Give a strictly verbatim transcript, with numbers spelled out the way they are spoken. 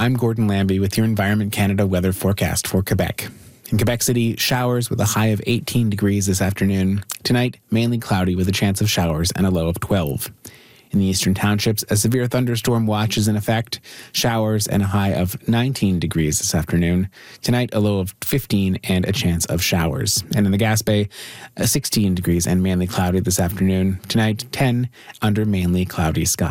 I'm Gordon Lambie with your Environment Canada weather forecast for Quebec. In Quebec City, showers with a high of eighteen degrees this afternoon. Tonight, mainly cloudy with a chance of showers and a low of twelve. In the eastern townships, a severe thunderstorm watch is in effect. Showers and a high of nineteen degrees this afternoon. Tonight, a low of fifteen and a chance of showers. And in the Gaspé, uh, sixteen degrees and mainly cloudy this afternoon. Tonight, ten under mainly cloudy skies.